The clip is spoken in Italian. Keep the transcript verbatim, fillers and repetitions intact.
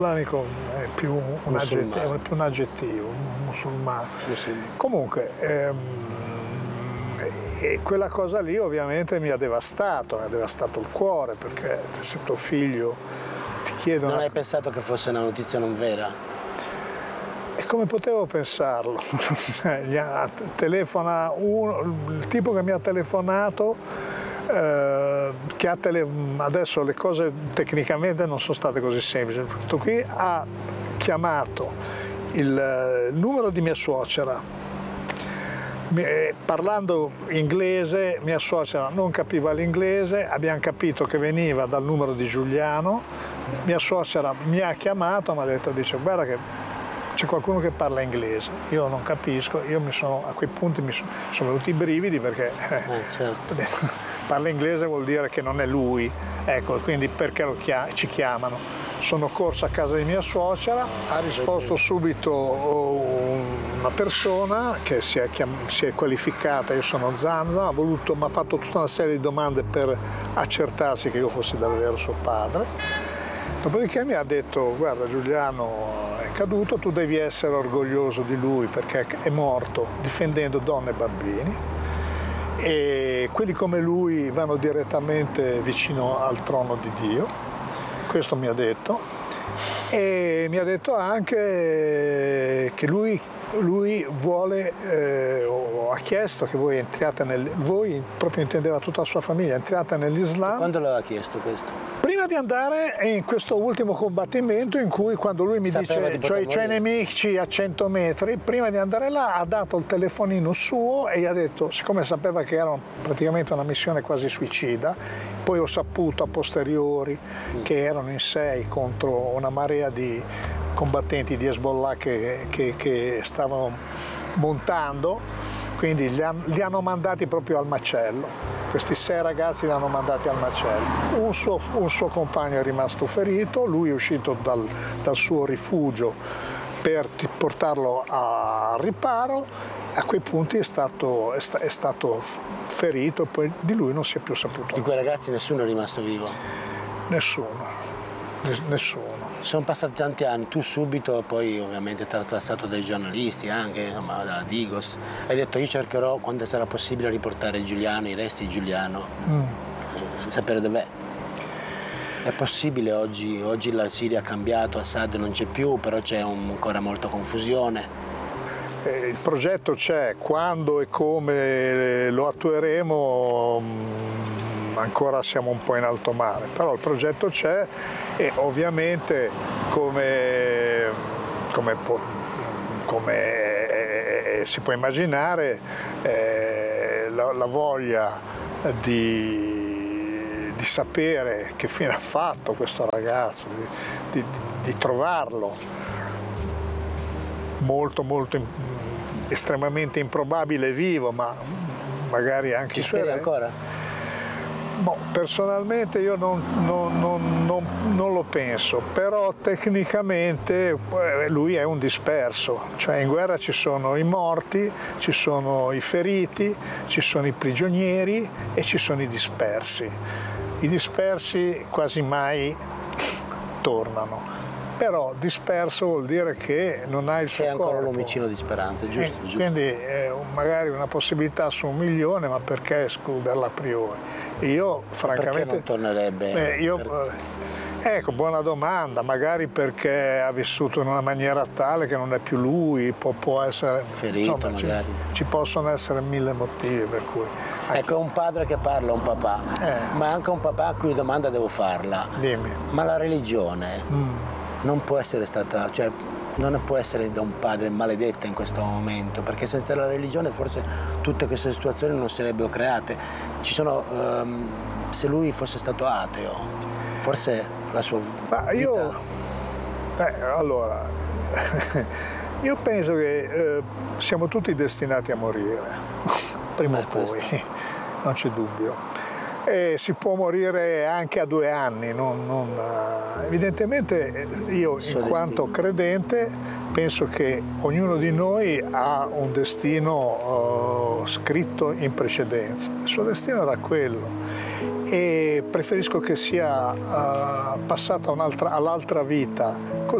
Islamico è più un, aggettivo, è più un aggettivo, un musulmano. Musulmano. Comunque, ehm, e quella cosa lì ovviamente mi ha devastato, mi ha devastato il cuore, perché se tuo figlio ti chiede Non una... hai pensato che fosse una notizia non vera? E come potevo pensarlo? Gli ha- telefona uno, il tipo che mi ha telefonato, eh, che ha tele, adesso le cose tecnicamente non sono state così semplici, questo qui ha chiamato il, il numero di mia suocera. Mi- eh, parlando inglese, mia suocera non capiva l'inglese, abbiamo capito che veniva dal numero di Giuliano, mia suocera mi ha chiamato, mi ha detto, dice, guarda che c'è qualcuno che parla inglese, io non capisco, io mi sono, a quei punti mi sono, sono venuti i brividi perché eh, Eh, certo. ho detto, parla inglese vuol dire che non è lui, ecco, quindi perché lo chia- ci chiamano? Sono corso a casa di mia suocera, ha risposto subito una persona che si è, chiam- si è qualificata, io sono Zanza, ha voluto, mi ha fatto tutta una serie di domande per accertarsi che io fossi davvero suo padre. Dopodiché mi ha detto, guarda Giuliano è caduto, tu devi essere orgoglioso di lui perché è morto difendendo donne e bambini e quelli come lui vanno direttamente vicino al trono di Dio. Questo mi ha detto, e mi ha detto anche che lui, lui vuole, eh, o ha chiesto che voi entriate nel, voi proprio intendeva tutta la sua famiglia, entriate nell'Islam. Quando l'aveva chiesto questo? Prima di andare in questo ultimo combattimento in cui quando lui mi Sapeva dice di cioè, poter c'ho i morire. nemici a cento metri, prima di andare là ha dato il telefonino suo e gli ha detto, siccome sapeva che era praticamente una missione quasi suicida, poi ho saputo a posteriori che erano in sei contro una marea di combattenti di Hezbollah che, che, che stavano montando, quindi li, han- li hanno mandati proprio al macello. Questi sei ragazzi li hanno mandati al macello. Un suo, un suo compagno è rimasto ferito, lui è uscito dal, dal suo rifugio per ti- portarlo a riparo, a quei punti è stato, è sta- è stato ferito e poi di lui non si è più saputo. Di quei ragazzi nessuno è rimasto vivo? Nessuno, Nes- nessuno. Sono passati tanti anni, tu subito, poi ovviamente tratassato dai giornalisti anche, insomma, da Digos, hai detto io cercherò quando sarà possibile riportare Giuliano, i resti di Giuliano, Mm. eh, sapere dov'è. È possibile oggi, oggi la Siria ha cambiato, Assad non c'è più, però c'è un- ancora molta confusione. Eh, Il progetto c'è, quando e come lo attueremo mh, ancora siamo un po' in alto mare, però il progetto c'è e ovviamente come, come, po- come eh, si può immaginare eh, la, la voglia di, di sapere che fine ha fatto questo ragazzo, di, di- di trovarlo molto molto im- estremamente improbabile vivo, ma magari anche Ci i suoi speri re- ancora? Boh, personalmente io non, non- non- non- non lo penso, però tecnicamente eh, lui è un disperso, cioè in guerra ci sono i morti, ci sono i feriti, ci sono i prigionieri e ci sono i dispersi. I dispersi quasi mai tornano. Però disperso vuol dire che non ha il suo C'è ancora corpo. l'omicino di speranza, giusto? Eh, giusto. Quindi eh, magari una possibilità su un milione, ma perché escluderla a priori? Io francamente... Perché non tornerebbe? Eh, io, Per- eh, ecco, buona domanda, magari perché ha vissuto in una maniera tale che non è più lui, può, può essere... Ferito, ci, magari. ci possono essere mille motivi per cui... Ecco, un padre che parla, un papà, Eh. ma anche un papà a cui domanda devo farla. Dimmi. Ma la religione Mm. non può essere stata, cioè non può essere da un padre maledetta in questo momento, perché senza la religione forse tutte queste situazioni non sarebbero create. Ci sono, ehm, se lui fosse stato ateo, forse la sua Ma vita... io, eh, allora, io penso che eh, siamo tutti destinati a morire, prima Beh, o poi, questo. non c'è dubbio. E si può morire anche a due anni, non- non, eh, evidentemente io Il suo in quanto destino. credente penso che ognuno di noi ha un destino eh, scritto in precedenza, il suo destino era quello e preferisco che sia uh, passata un'altra, all'altra vita